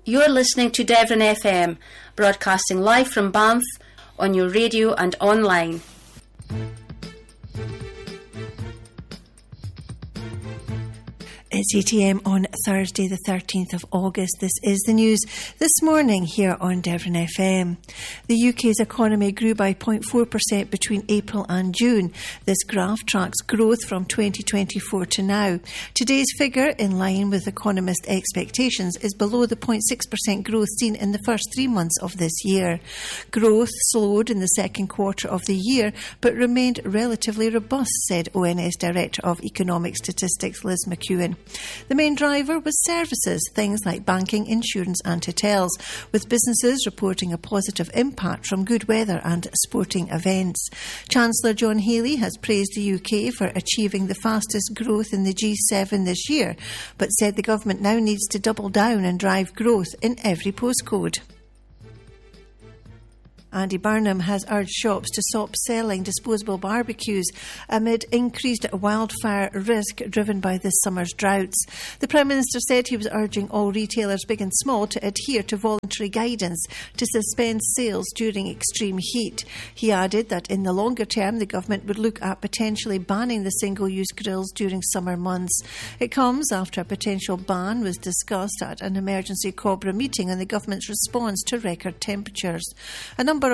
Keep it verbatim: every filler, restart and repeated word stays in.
You're listening to Devon F M, broadcasting live from Banff on your radio and online. It's eight a m on Thursday the thirteenth of August. This is the news this morning here on Devon F M. The U K's economy grew by zero point four percent between April and June. This graph tracks growth from twenty twenty-four to now. Today's figure, in line with economist expectations, is below the zero point six percent growth seen in the first three months of this year. Growth slowed in the second quarter of the year, but remained relatively robust, said O N S Director of Economic Statistics Liz McEwen. The main driver was services, things like banking, insurance and hotels, with businesses reporting a positive impact from good weather and sporting events. Chancellor John Healey has praised the U K for achieving the fastest growth in the G seven this year, but said the government now needs to double down and drive growth in every postcode. Andy Burnham has urged shops to stop selling disposable barbecues amid increased wildfire risk driven by this summer's droughts. The Prime Minister said he was urging all retailers, big and small, to adhere to voluntary guidance to suspend sales during extreme heat. He added that in the longer term, the government would look at potentially banning the single-use grills during summer months. It comes after a potential ban was discussed at an emergency Cobra meeting on the government's response to record temperatures. A number